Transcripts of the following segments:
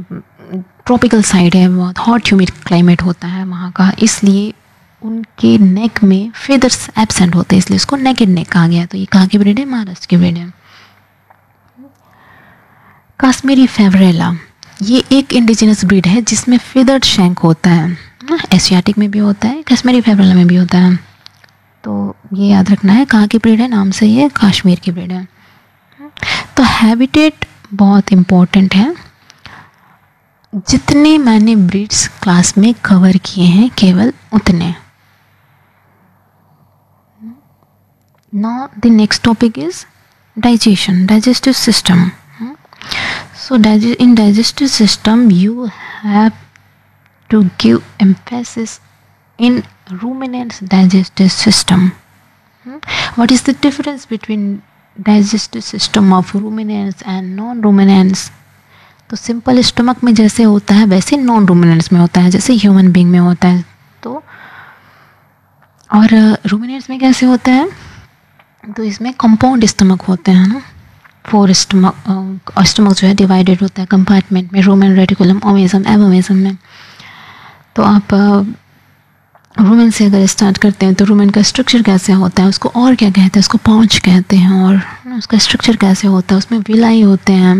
Tropical side है, बहुत hot humid climate होता है वहाँ का, इसलिए उनके नेक में फेदर्स एब्सेंट होते हैं, इसलिए उसको नेकेड नेक कहा गया। तो ये कहाँ की ब्रीड है? महाराष्ट्र की ब्रीड है। कश्मीरी फेवरेला, ये एक इंडिजिनस ब्रीड है जिसमें फेदर्ड शैंक होता है। एशियाटिक में भी होता है, कश्मीरी फेवरेला में भी होता है। तो ये याद रखना है, कहाँ की ब्रीड है? नाम से ये कश्मीर की ब्रीड है। तो हैबिटेट बहुत इम्पोर्टेंट है। जितने मैंने ब्रीड्स क्लास में कवर किए हैं केवल उतने। Now the next topic is digestion, digestive system. So in digestive system you have to give emphasis in ruminants digestive system. What is the difference between digestive system of ruminants and non-ruminants? तो simple stomach में जैसे होता है वैसे non ruminants में होता है, जैसे ह्यूमन बीइंग में होता है। तो और रूमिनेंट्स में कैसे होता है? तो इसमें कंपाउंड स्टमक होते हैं ना, 4 स्टमक जो है डिवाइडेड होता है कंपार्टमेंट में, रूमेन, रेटिकुलम, ओमेजम, एबोमेजम में। तो आप रूमेन से अगर स्टार्ट करते हैं तो रूमेन का स्ट्रक्चर कैसे होता है, उसको और क्या कहते हैं? उसको पाउच कहते हैं। और उसका स्ट्रक्चर कैसे होता है? उसमें विलाई होते हैं,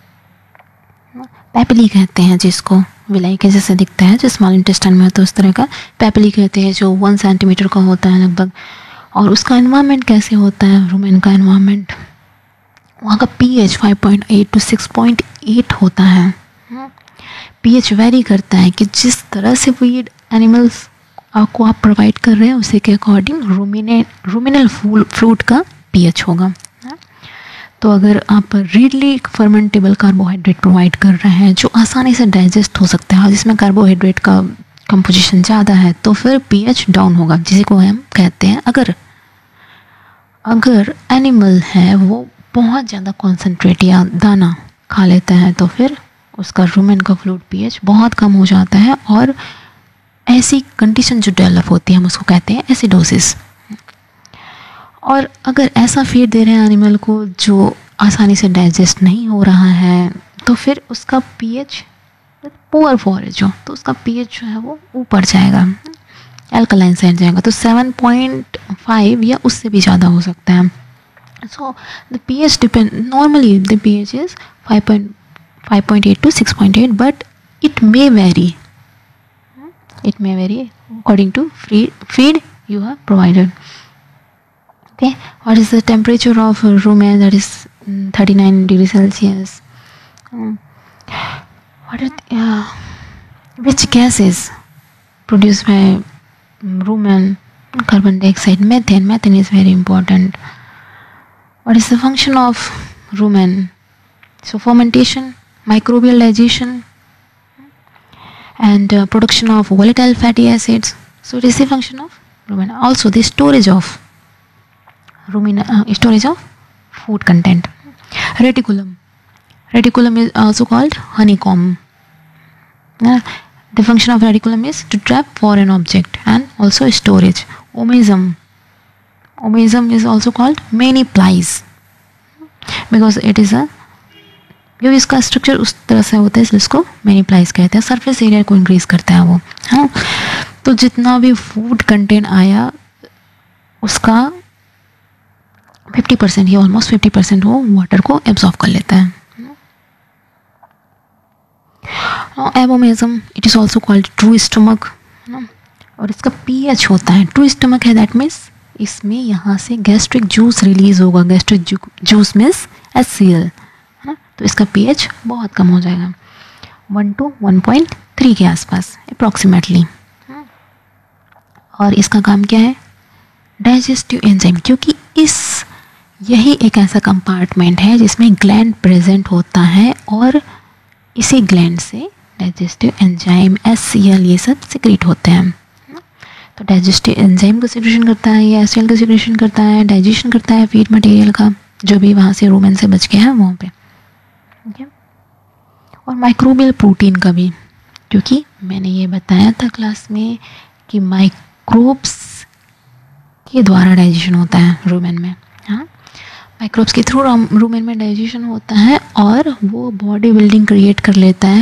पैपिली कहते हैं जिसको, विलाई के जैसे दिखता है जो स्मॉल इंटेस्टाइन में होता है उस तरह का पैपिली कहते हैं, जो 1 सेंटीमीटर का होता है लगभग। और उसका एनवायरनमेंट कैसे होता है? रूमेन का एनवायरनमेंट, वहाँ का pH 5.8 to 6.8 होता है। pH वेरी करता है कि जिस तरह से फीड एनिमल्स को आप प्रोवाइड कर रहे हैं उसी के अकॉर्डिंग रूमिनल फ्रूट का pH होगा। तो अगर आप रीडली फर्मेंटेबल कार्बोहाइड्रेट प्रोवाइड कर रहे हैं जो आसानी से डाइजेस्ट हो सकता है, जिसमें कार्बोहाइड्रेट का कंपोजिशन ज़्यादा है, तो फिर pH डाउन होगा, जिसे को हम कहते हैं अगर एनिमल है वो बहुत ज़्यादा कॉन्सेंट्रेट या दाना खा लेता है तो फिर उसका रूमेन का फ्लूइड pH बहुत कम हो जाता है, और ऐसी कंडीशन जो डेवलप होती है हम उसको कहते हैं एसिडोसिस। और अगर ऐसा फीड दे रहे हैं एनिमल को जो आसानी से डाइजेस्ट नहीं हो रहा है तो फिर उसका pH पुअर फॉरेज हो, तो उसका pH जो है वो ऊपर जाएगा, एल्कलाइन साइड जाएगा, तो 7.5 या उससे भी ज़्यादा हो सकता है। So the pH normally the pH is 5.8 to 6.8, but it may vary. It may vary according to feed you have provided. Okay, what is the temperature of rumen? That is 39 degrees Celsius. Which gases produced by rumen? Carbon dioxide, methane. Methane is very important. What is the function of rumen? So fermentation, microbial digestion, and production of volatile fatty acids. So it is the function of rumen. Also the storage of storage of food content. Reticulum is also called honeycomb. The function of reticulum is to trap foreign object and also storage. Omasum is also called many plies because it is a, जो इसका structure उस तरह से होता है इसलिए इसको many plies कहते हैं। सरफेस एरिया को इंक्रीज करता है वो। हाँ, तो जितना भी फूड कंटेंट आया उसका 50% या ऑलमोस्ट 50% वो वाटर को एब्जॉर्ब कर लेता है। एबोमेजम, it is also called true stomach, और इसका pH होता है, ट्रू स्टमक है, दैट मीन्स इसमें यहाँ से गैस्ट्रिक जूस रिलीज होगा। गैस्ट्रिक जूस मीन्स HCl, है ना, तो इसका pH बहुत कम हो जाएगा, 1 to 1.3 के आसपास अप्रॉक्सीमेटली। और इसका काम क्या है? डाइजेस्टिव एंजाइम, क्योंकि यही एक ऐसा कंपार्टमेंट है जिसमें ग्लैंड प्रेजेंट होता है और इसी ग्लैंड से डाइजेस्टिव एंजाइम HCl ये सब सिक्रीट होते हैं। तो डाइजेस्टिव एंजाइम का सिक्रेशन करता है, ये HCl का सिक्रेशन करता है, डाइजेशन करता है फीड मटेरियल का जो भी वहाँ से रूमेन से बच गया है वहाँ पे। ठीक, और माइक्रोबियल प्रोटीन का भी, क्योंकि मैंने ये बताया था क्लास में कि माइक्रोब्स के द्वारा डाइजेशन होता है रूमेन में। हाँ, माइक्रोब्स के थ्रू रूमेन में डाइजेशन होता है और वो बॉडी बिल्डिंग क्रिएट कर लेता है